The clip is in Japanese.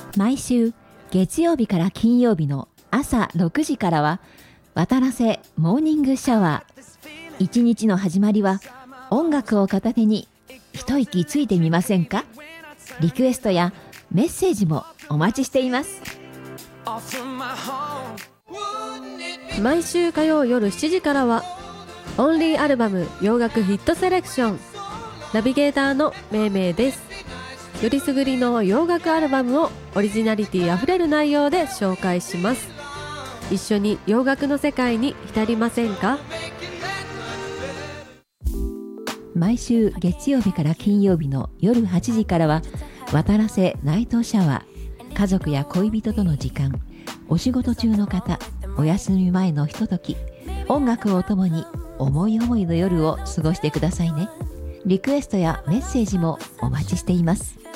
毎週月曜日から金曜日の朝6時からは渡良瀬モーニングシャワー。一日の始まりは音楽を片手に一息ついてみませんか？リクエストやメッセージもお待ちしています。 毎週火曜夜7時からはオンリーアルバム洋楽ヒットセレクション。ナビゲーターのめいめいです。よりすぐりの洋楽アルバムをオリジナリティあふれる内容で紹介します。一緒に洋楽の世界に浸りませんか？ 毎週月曜日から金曜日の夜8時からは渡良瀬ナイトシャワー。家族や恋人との時間、お仕事中の方、お休み前のひととき、音楽をともに思い思いの夜を過ごしてくださいね。リクエストやメッセージもお待ちしています。